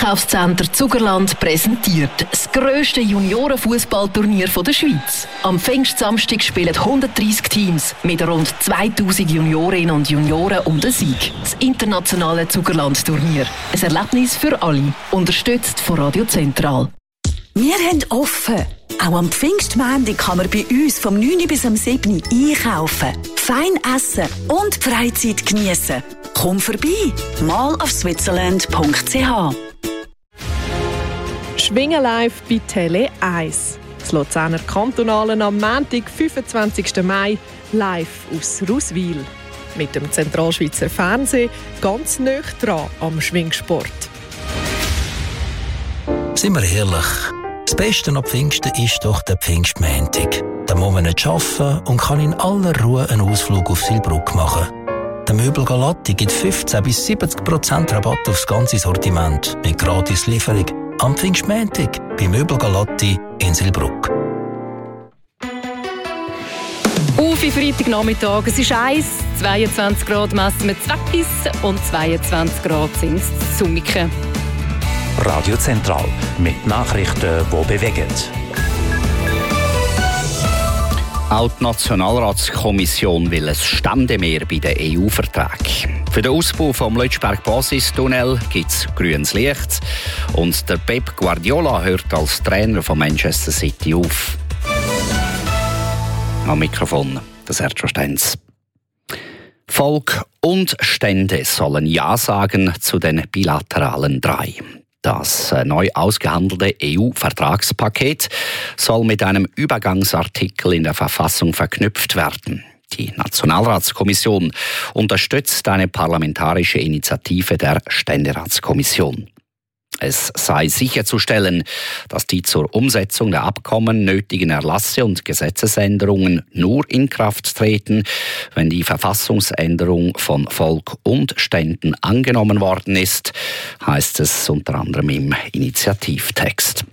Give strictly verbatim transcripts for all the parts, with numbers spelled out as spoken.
Einkaufscenter Zugerland präsentiert das grösste Juniorenfußballturnier der Schweiz. Am Pfingstsamstag spielen hundertdreissig Teams mit rund zweitausend Juniorinnen und Junioren um den Sieg. Das internationale Zugerland-Turnier. Ein Erlebnis für alle. Unterstützt von Radio Zentral. Wir haben offen. Auch am Pfingstmontag kann man bei uns vom neun bis am sieben einkaufen, fein essen und die Freizeit geniessen. Komm vorbei, mal auf switzerland punkt c h. Schwingen live bei Tele eins. Das Luzerner Kantonalen am Montag, fünfundzwanzigsten Mai, live aus Ruswil. Mit dem Zentralschweizer Fernsehen ganz nah dran am Schwingsport. Seien wir ehrlich, das Beste am Pfingsten ist doch der Pfingstmontag. Da muss man nicht arbeiten und kann in aller Ruhe einen Ausflug auf Silbrugg machen. Der Möbel Galatti gibt fünfzehn bis siebzig Prozent Rabatt aufs ganze Sortiment mit gratis Lieferung. Am Pfingstmontag bei Möbel Galatti in Silbrugg. Auf Freitagnachmittag, es ist eins, zweiundzwanzig Grad messen wir Zweckis und zweiundzwanzig Grad sind es Summiken. Radio Zentral mit Nachrichten, die bewegen. Auch die Nationalratskommission will ein Ständemehr bei den E U-Verträgen. Für den Ausbau des Lötschberg-Basistunnel gibt es grünes Licht. Und der Pep Guardiola hört als Trainer von Manchester City auf. Am Mikrofon der Sergio Stenz. Volk und Stände sollen Ja sagen zu den bilateralen drei. Das neu ausgehandelte E U-Vertragspaket soll mit einem Übergangsartikel in der Verfassung verknüpft werden. Die Nationalratskommission unterstützt eine parlamentarische Initiative der Ständeratskommission. Es sei sicherzustellen, dass die zur Umsetzung der Abkommen nötigen Erlasse und Gesetzesänderungen nur in Kraft treten, wenn die Verfassungsänderung von Volk und Ständen angenommen worden ist, heißt es unter anderem im Initiativtext.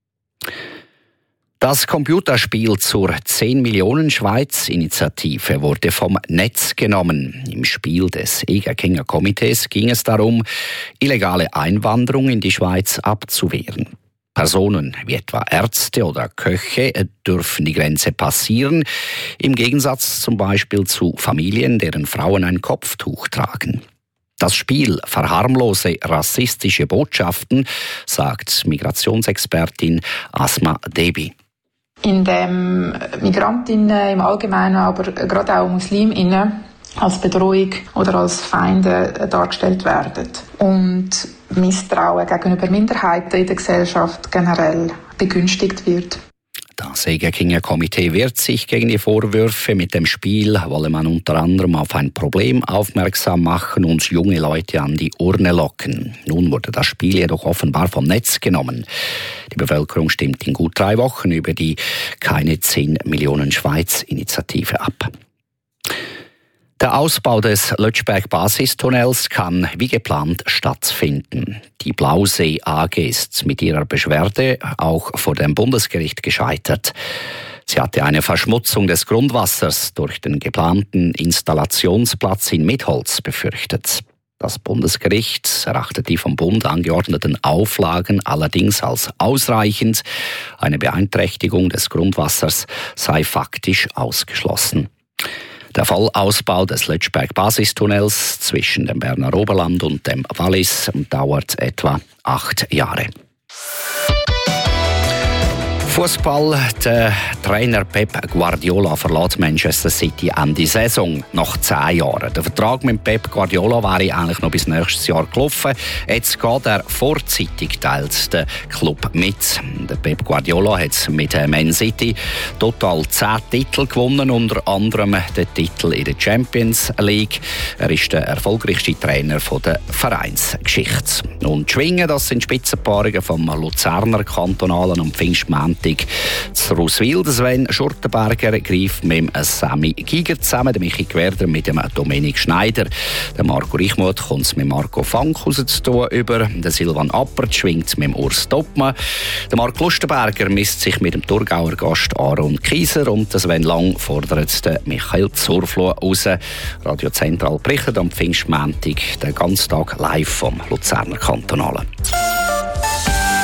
Das Computerspiel zur zehn Millionen Schweiz-Initiative wurde vom Netz genommen. Im Spiel des Egerkinger Komitees ging es darum, illegale Einwanderung in die Schweiz abzuwehren. Personen wie etwa Ärzte oder Köche dürfen die Grenze passieren, im Gegensatz zum Beispiel zu Familien, deren Frauen ein Kopftuch tragen. Das Spiel verharmlose rassistische Botschaften, sagt Migrationsexpertin Asma Debi. In dem Migrantinnen im Allgemeinen, aber gerade auch Musliminnen als Bedrohung oder als Feinde dargestellt werden. Und Misstrauen gegenüber Minderheiten in der Gesellschaft generell begünstigt wird. Das Egerkinger Komitee wehrt sich gegen die Vorwürfe. Mit dem Spiel wolle man unter anderem auf ein Problem aufmerksam machen und junge Leute an die Urne locken. Nun wurde das Spiel jedoch offenbar vom Netz genommen. Die Bevölkerung stimmt in gut drei Wochen über die Keine zehn Millionen Schweiz-Initiative ab. Der Ausbau des Lötschberg-Basistunnels kann wie geplant stattfinden. Die Blausee A G ist mit ihrer Beschwerde auch vor dem Bundesgericht gescheitert. Sie hatte eine Verschmutzung des Grundwassers durch den geplanten Installationsplatz in Mitholz befürchtet. Das Bundesgericht erachtet die vom Bund angeordneten Auflagen allerdings als ausreichend. Eine Beeinträchtigung des Grundwassers sei faktisch ausgeschlossen. Der Vollausbau des Lötschberg-Basistunnels zwischen dem Berner Oberland und dem Wallis dauert etwa acht Jahre. Fußball. Der Trainer Pep Guardiola verlässt Manchester City Ende Saison, nach zehn Jahren. Der Vertrag mit Pep Guardiola wäre eigentlich noch bis nächstes Jahr gelaufen. Jetzt geht er vorzeitig, teilt der Club mit. Der Pep Guardiola hat mit Man City total zehn Titel gewonnen, unter anderem den Titel in der Champions League. Er ist der erfolgreichste Trainer der Vereinsgeschichte. Und Schwingen, das sind Spitzenpaarungen vom Luzerner Kantonalen am Pfingstmontag zu Ruswil. Sven Schurtenberger greift mit dem Sammy Giger zusammen, der Michi Gwerder mit dem Dominik Schneider. Der Marco Reichmuth kommt es mit Marco Fankhausen zu tun über. Der Silvan Appert schwingt mit dem Urs Doppmann. Der Marc Lustenberger misst sich mit dem Thurgauer Gast Aaron Kieser und der Sven Lang fordert den Michael Zurfloh raus. Radio Zentral berichtet am Pfingstmontag den ganzen Tag live vom Luzerner Kantonalen.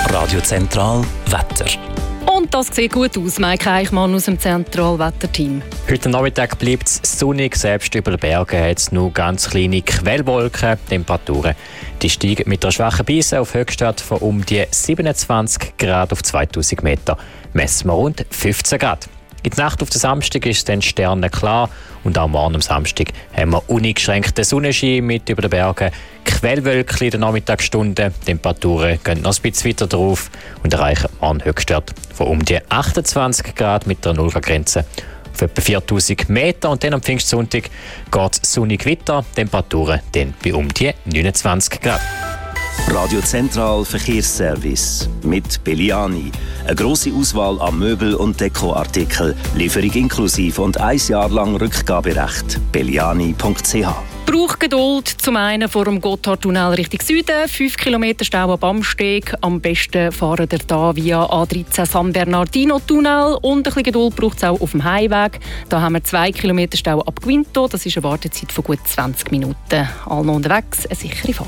Radio Zentral Wetter. Und das sieht gut aus, Mike Eichmann aus dem Zentralwetterteam. Heute Nachmittag bleibt es sonnig, selbst über den Bergen hat es nur ganz kleine Quellwolken. Temperaturen die steigen mit einer schwachen Brise auf Höchstwert von um die siebenundzwanzig Grad auf zweitausend Meter. Messen wir rund fünfzehn Grad. In der Nacht auf den Samstag ist es dann sternenklar und auch morgen am Samstag haben wir uneingeschränkten Sonnenschein mit über den Bergen. Quellwölkchen in den Nachmittagsstunden. Temperaturen gehen noch ein bisschen weiter drauf und erreichen morgen Höchstwert von um die achtundzwanzig Grad mit der Nullgrenze auf etwa viertausend Meter. Und dann am Pfingstsonntag geht es sonnig weiter. Temperaturen dann bei um die neunundzwanzig Grad. Radio Zentral Verkehrsservice mit Belliani. Eine grosse Auswahl an Möbel- und Dekoartikeln, Lieferung inklusive und ein Jahr lang Rückgaberecht. belliani punkt c h. Braucht Geduld. Zum einen vor dem Gotthardtunnel Richtung Süden, fünf Kilometer Stau am Bamsteg. Am besten fahren ihr da via A dreizehn San Bernardino-Tunnel. Und ein bisschen Geduld braucht es auch auf dem Heimweg. Da haben wir zwei Kilometer Stau ab Quinto. Das ist eine Wartezeit von gut zwanzig Minuten. Allen unterwegs eine sichere Fahrt.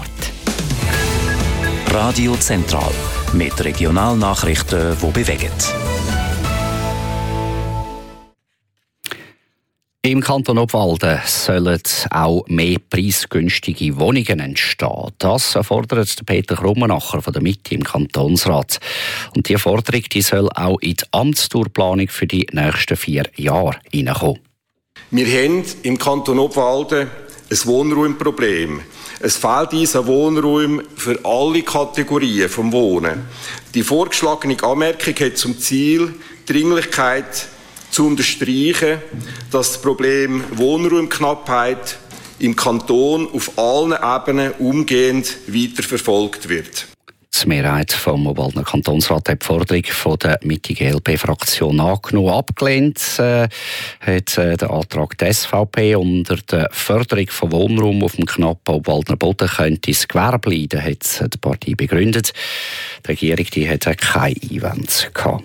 Radio Zentral mit Regionalnachrichten, die bewegen. Im Kanton Obwalden sollen auch mehr preisgünstige Wohnungen entstehen. Das fordert Peter Krummenacher von der Mitte im Kantonsrat. Und diese Forderung die soll auch in die Amtsdurchplanung für die nächsten vier Jahre hineinkommen. Wir haben im Kanton Obwalden ein Wohnraumproblem. Es fehlt uns ein Wohnraum für alle Kategorien des Wohnen. Die vorgeschlagene Anmerkung hat zum Ziel, die Dringlichkeit zu unterstreichen, dass das Problem Wohnraumknappheit im Kanton auf allen Ebenen umgehend weiterverfolgt wird. Die Mehrheit vom Obwaldener Kantonsrat hat die Forderung von der Mitte-G L P-Fraktion angenommen. Abgelehnt äh, hat äh, der Antrag der S V P. Unter der Förderung von Wohnraum auf dem knappen Obwaldener Boden könnte das Gewerbe leiden, hat die Partei begründet. Die Regierung die hatte keine Einwände gehabt.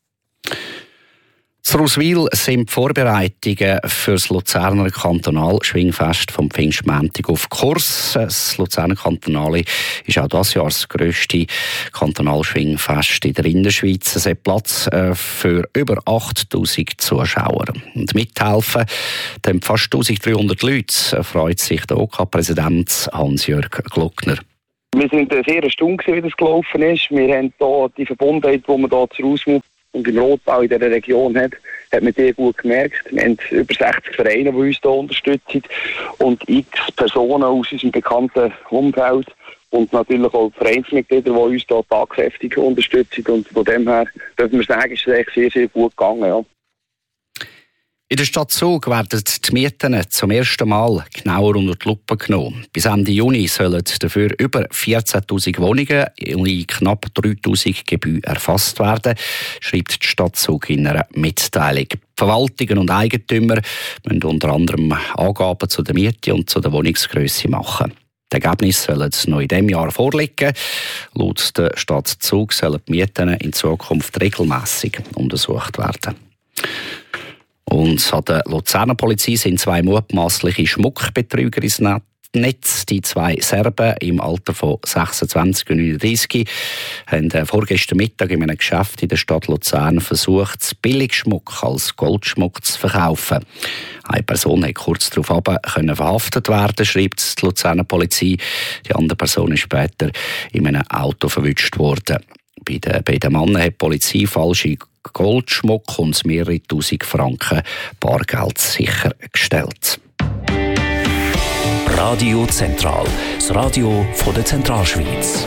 In Roswil sind die Vorbereitungen für das Luzerner Kantonalschwingfest vom Pfingstmontag auf Kurs. Das Luzerner Kantonale ist auch dieses Jahr das grösste Kantonalschwingfest in der Innerschweiz. Es hat Platz für über achttausend Zuschauer. Und mithelfen dem fast eintausenddreihundert Leute, freut sich der O K-Präsident Hans-Jörg Gluckner. Wir sind sehr erstaunt, wie das gelaufen ist. Wir haben hier die Verbundenheit, die wir hier zu Roswil und im Rotbau in dieser Region hat, hat man sehr gut gemerkt. Wir haben über sechzig Vereine, die uns hier unterstützen und x Personen aus unserem bekannten Umfeld und natürlich auch Vereinsmitglieder, die uns hier tatkräftig unterstützen. Und von dem her dürfen wir sagen, ist es eigentlich sehr, sehr gut gegangen. Ja. In der Stadt Zug werden die Mieten zum ersten Mal genauer unter die Lupe genommen. Bis Ende Juni sollen dafür über vierzehntausend Wohnungen in knapp dreitausend Gebäuden erfasst werden, schreibt die Stadt Zug in einer Mitteilung. Verwaltungen und Eigentümer müssen unter anderem Angaben zu der Miete und zu der Wohnungsgrösse machen. Die Ergebnisse sollen noch in diesem Jahr vorliegen. Laut der Stadt Zug sollen die Mieten in Zukunft regelmässig untersucht werden. Und an der Luzerner Polizei sind zwei mutmaßliche Schmuckbetrüger ins Netz. Die zwei Serben im Alter von sechsundzwanzig und neununddreissig haben vorgestern Mittag in einem Geschäft in der Stadt Luzern versucht, Billigschmuck als Goldschmuck zu verkaufen. Eine Person konnte kurz darauf verhaftet werden, schreibt die Luzerner Polizei. Die andere Person ist später in einem Auto verwünscht worden. Bei den beiden Männern hat die Polizei falsche Goldschmuck und mehrere tausend Franken Bargeld sichergestellt. Radio Zentral, das Radio von der Zentralschweiz.